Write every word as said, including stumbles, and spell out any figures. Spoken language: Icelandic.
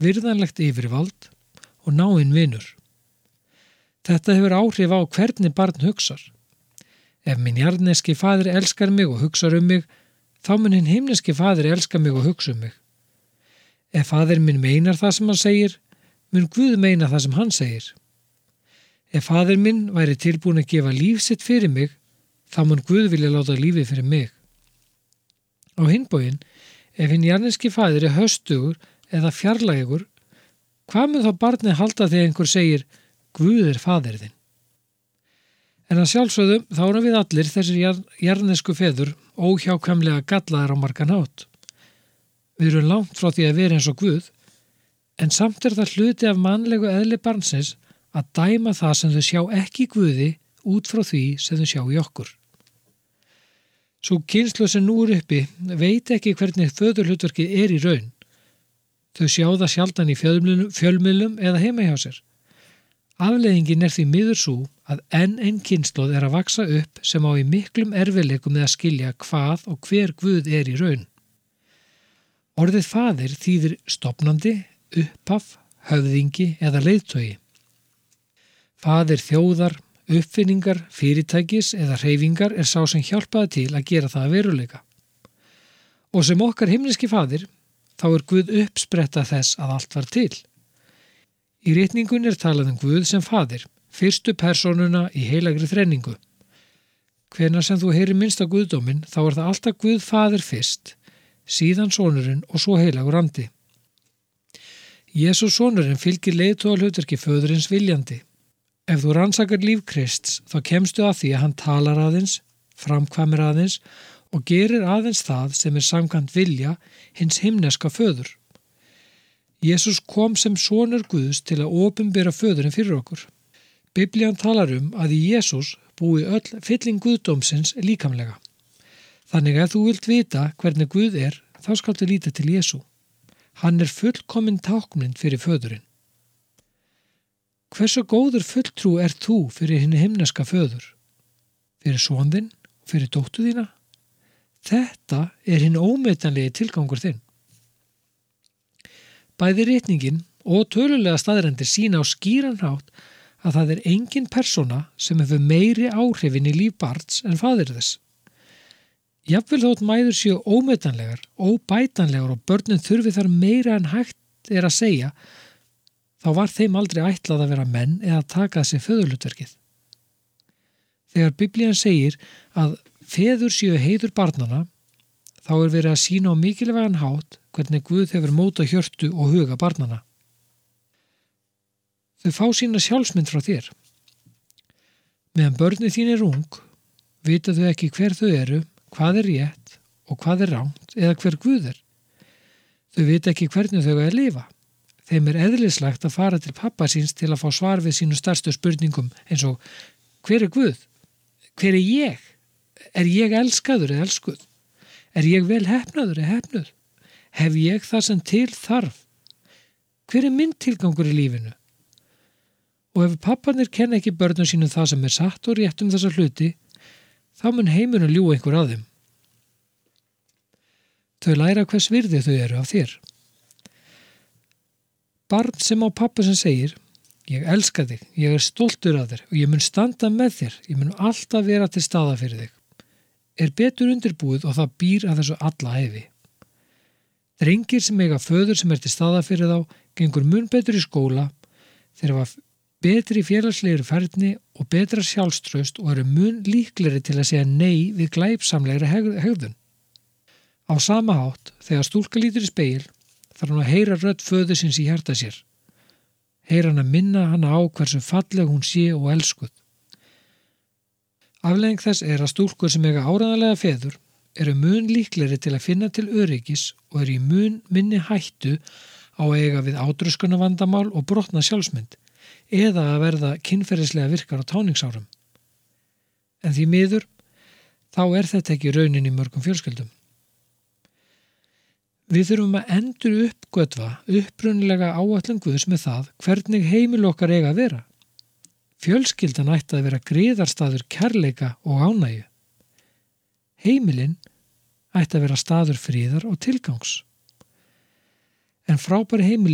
virðanlegt yfirvald og náinn vinur. Þetta hefur áhrif á hvernig barn hugsar. Ef minn jarðneski faðir elskar mig og hugsar um mig, þá mun hinn himneski faðir elska mig og hugsa um mig. Ef faðir minn meinar það sem hann segir, mun Guð meina það sem hann segir. Ef faðir minn væri tilbúin að gefa líf sitt fyrir mig, þá mun Guð vilja láta lífið fyrir mig. Á hinn bóginn, ef hinn jarðneski faðir er höstugur eða fjarlægur, hvað mun þá barnið halda þegar einhver segir Guð er faðir þinn? En að sjálfsögðu þá erum við allir þessir jar jarðnesku feður óhjákvæmlega gallaðir á margan hátt. Við erum langt frá því að vera eins og Guð, en samt er það hluti af mannlegu eðli barnsins að dæma það sem þau sjá ekki í Guði út frá því sem þau sjá í okkur. Sú kynslóð sem nú er uppi veit ekki hvernig föðurhlutverkið er í raun. Þau sjá það sjaldan í fjölmiðlum, fjölmiðlum eða heima hjá sér. Afleiðingin er því miður sú að enn einn kynslóð er að vaksa upp sem á í miklum erfiðleikum með að skilja hvað og hver Guð er í raun. Orðið faðir þýðir stofnandi, upphaf, höfðingi eða leiðtogi. Faðir þjóðar, uppfinningar, fyrirtækis eða hreyfingar er sá sem hjálpaði til að gera það að veruleika. Og sem okkar himneski faðir, þá er Guð uppspretta þess að allt var til. Í ritningun er talað um Guð sem faðir, fyrstu persónuna í heilagri þrenningu. Hvenær sem þú heyrir minnst á Guðdóminn, þá er það alltaf Guð faðir fyrst, síðan sonurinn og svo heilagur andi. Jesús sonurinn fylgir leiðtogahlutverki föðurins viljandi. Ef þú rannsakar líf Krists, þá kemstu að því að hann talar aðeins, framkvæmir aðeins og gerir aðeins það sem er samkvæmt vilja hins himneska föður. Jesús kom sem sonur Guðs til að opinbera föðurinn fyrir okkur. Biblían talar um að í Jesús búi öll fylling Guðdómsins líkamlega. Þannig ef þú vilt vita hvernig Guð er, þá skaltu líta til Jesú. Hann er fullkomin tákmynd fyrir föðurinn. Hversu góður fulltrú er þú fyrir hinn himneska föður? Fyrir son þinn og fyrir dóttur þína? Þetta er hinn ómetanlegi tilgangur þinn. Bæði ritningin og tölulega staðrendir sýna á skýran hátt að það er engin persóna sem hefur meiri áhrifin í líf barns en faðir þess. Jafnvel þótt mæður séu ómetanlegar, óbætanlegar og börnin þurfi þar meira en hægt er að segja, þá var þeim aldrei ætlað að vera menn eða að taka þessi föðurhlutverkið. Þegar Biblían segir að feður séu heiður barnanna, þá er verið að sýna á mikilvægan hátt hvernig Guð hefur mótað hjörtu og huga barnanna. Þau fá sína sjálfsmynd frá þér. Meðan börnin þín er ung, vita þau ekki hver þau eru, hvað er rétt og hvað er rangt eða hver Guð er. Þau vita ekki hvernig þau er að lifa. Þeim er eðlislegt að fara til pappa síns til að fá svar við sínu stærstu spurningum eins og hver er Guð? Hver er ég? Er ég elskaður eða elskuð? Er ég vel heppnaður eða heppnuð? Hef ég það sem til þarf? Hver er minn tilgangur í lífinu? Og ef pappanir kenna ekki börnum sínum það sem er satt og rétt um þessa hluti, þá mun heimurinn ljúga einhver að þeim. Þau læra hvers virði þau eru af þér. Barn sem á pappa sem segir, ég elska þig, ég er stoltur af þér og ég mun standa með þér, ég mun alltaf vera til staða fyrir þig, er betur undirbúið og það býr að þessu alla ævi. Drengir sem eiga föður sem er til staða fyrir þá, gengur mun betur í skóla, þeir hafa betri félagslegri færni og betra sjálfstraust og eru mun líklegri til að segja nei við glæpsamlegri hegðun. Á sama hátt, þegar stúlka lítur í spegil, þarf hann að heyra rödd föður síns í hjarta sér. Heyra hann að minna hana á hversu falleg hún sé og elskuð. Afleiðing þess er að stúlkur sem eiga áreiðanlega feður eru mun líklegri til að finna til öryggis og eru í mun minni hættu á að eiga við átröskunarvandamál og brotna sjálfsmynd eða að verða kynferðislega virkar á táningsárum. En því miður, þá er þetta ekki raunin í mörgum fjölskyldum. Við þurfum að endur uppgötva upprunnilega áætlun Guðs með það hvernig heimil okkar eiga að vera. Fjölskyldan ætti að vera griðarstaður kærleika og ánægju. Heimilinn ætti að vera staður friðar og tilgangs. En frábæri heimili